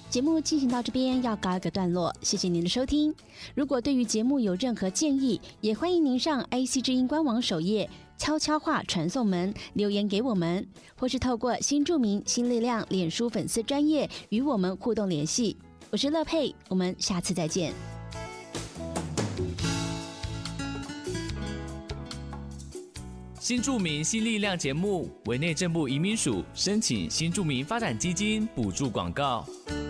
节目进行到这边要告一个段落，谢谢您的收听。如果对于节目有任何建议，也欢迎您上 IC 之音官网首页悄悄话传送门留言给我们，或是透过新著名新力量脸书粉丝专页与我们互动联系。我是乐佩，我们下次再见。 新住民新力量节目为内政部移民署申请新住民发展基金补助广告。